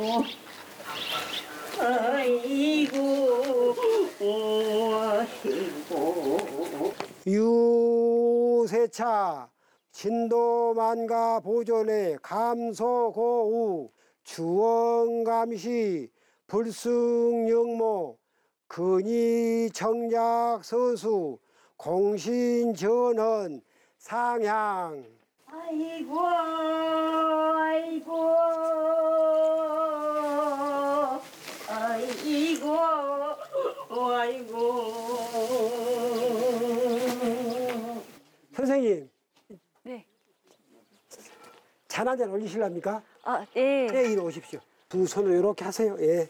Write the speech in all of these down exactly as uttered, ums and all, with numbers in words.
아이고, 아이고. 유세차 진도만가 보존의 감소고우 주원감시 불승영모 근위청약서수 공신전헌 상향. 아이고, 아이고, 아이고, 아이고. 선생님, 네. 잔 한 잔 올리실랍니까? 아, 네. 네, 이리 오십시오. 두 손을 이렇게 하세요. 예.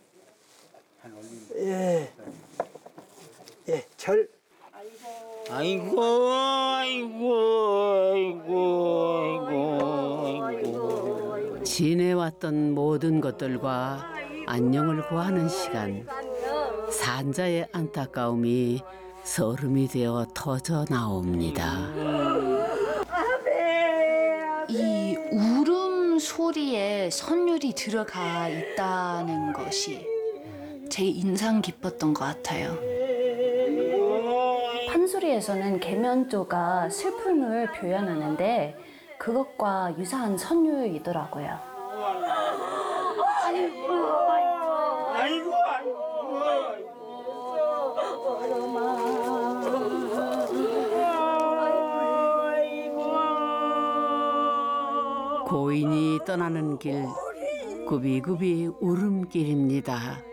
예. 예, 절. 아이고 아이고 아이고 아이고 아이고. 지내왔던 모든 것들과 안녕을 구하는 시간. 산자의 안타까움이 서름이 되어 터져 나옵니다. 이 울음 소리에 선율이 들어가 있다는 것이 제일 인상 깊었던 것 같아요. 판소리에서는 계면조가 슬픔을 표현하는데 그것과 유사한 선율이더라고요. 아이고 고인이 떠나는 길, 굽이굽이 울음길입니다.